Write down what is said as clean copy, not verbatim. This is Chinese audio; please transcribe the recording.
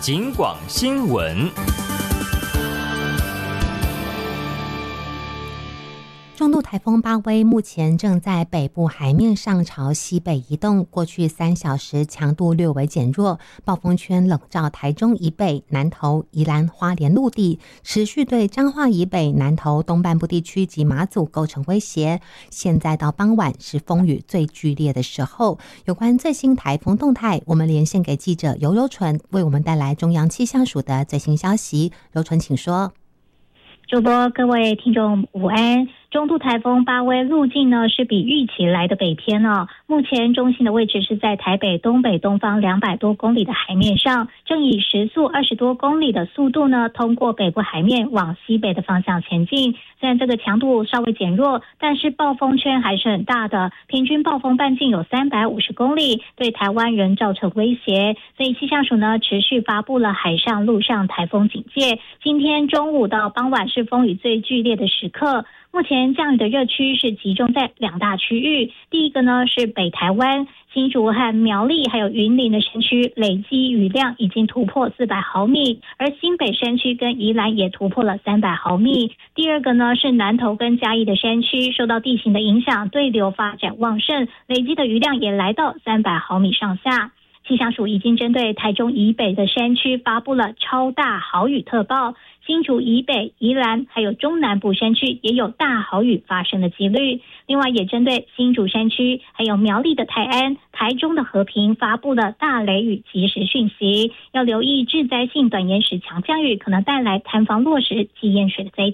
警广新闻。 中度台风巴威目前正在北部海面上朝西北移动，过去3小时强度略微减弱，暴风圈笼罩台中以北、南投、宜兰花莲陆地，持续对彰化以北、南投东半部地区及马祖构成威胁。现在到傍晚是风雨最剧烈的时候。有关最新台风动态，我们连线给记者尤柔纯，为我们带来中央气象署的最新消息。柔纯请说。 主播各位听众午安。中度台风巴威路径呢是比预期来的北偏哦，目前中心的位置是在台北东北东方200多公里的海面上，正以时速20多公里的速度呢通过北部海面往西北的方向前进。虽然这个强度稍微减弱，但是暴风圈还是很大的，平均暴风半径有350公里，对台湾仍造成威胁。所以气象署呢持续发布了海上陆上台风警戒，今天中午到傍晚是风雨最剧烈的时刻。目前降雨的热区是集中在2大区域，第一个呢是北台湾、新竹和苗栗还有云林的山区，累积雨量已经突破400毫米，而新北山区跟宜兰也突破了300毫米。第二个呢是南投跟嘉义的山区，受到地形的影响，对流发展旺盛，累积的雨量也来到300毫米上下。气象署已经针对台中以北的山区发布了超大豪雨特报，新竹以北、宜兰还有中南部山区也有大豪雨发生的几率。另外也针对新竹山区还有苗栗的泰安、台中的和平发布了大雷雨即时讯息，要留意致灾性短延时强降雨可能带来塌房落石及淹水的灾